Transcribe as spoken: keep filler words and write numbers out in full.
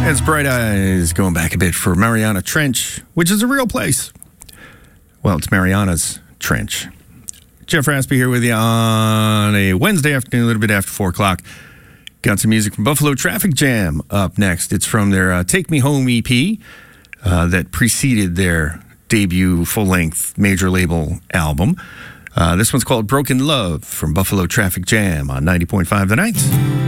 It's Bright Eyes, going back a bit for Mariana Trench, which is a real place. Well, it's Mariana's Trench. Jeff Raspy here with you on a Wednesday afternoon, a little bit after four o'clock. Got some music from Buffalo Traffic Jam up next. It's from their uh, Take Me Home E P uh, that preceded their debut full-length major label album. Uh, this one's called Broken Love from Buffalo Traffic Jam on ninety point five The Night.